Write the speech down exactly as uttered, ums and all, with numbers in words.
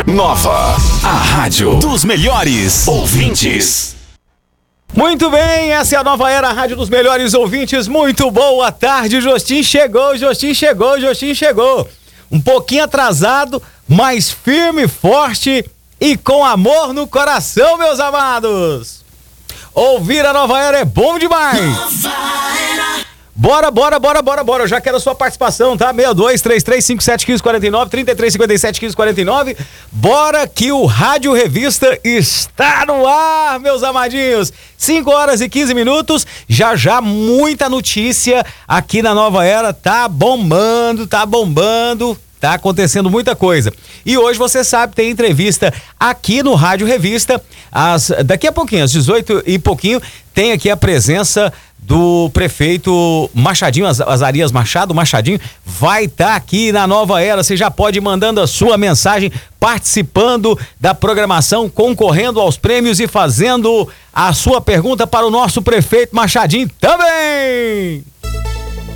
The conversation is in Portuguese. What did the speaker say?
Nova, a rádio dos melhores ouvintes. Muito bem, essa é a Nova Era, a rádio dos melhores ouvintes. Muito boa tarde, Jostin chegou, Jostin chegou, Jostin chegou. Um pouquinho atrasado, mas firme, forte e com amor no coração, meus amados. Ouvir a Nova Era é bom demais. Nova Era. Bora, bora, bora, bora, bora. Eu já quero a sua participação, tá? seis dois três três cinco sete um cinco quatro nove, trinta e três cinquenta e sete quinze quarenta e nove. Bora que o Rádio Revista está no ar, meus amadinhos. cinco horas e quinze minutos. Já já muita notícia aqui na Nova Era. Tá bombando, tá bombando. Tá acontecendo muita coisa. E hoje, você sabe, tem entrevista aqui no Rádio Revista. Às, daqui a pouquinho, às dezoito e pouquinho, tem aqui a presença do prefeito Machadinho, Azarias Machado. Machadinho vai estar tá aqui na Nova Era. Você já pode ir mandando a sua mensagem, participando da programação, concorrendo aos prêmios e fazendo a sua pergunta para o nosso prefeito Machadinho também.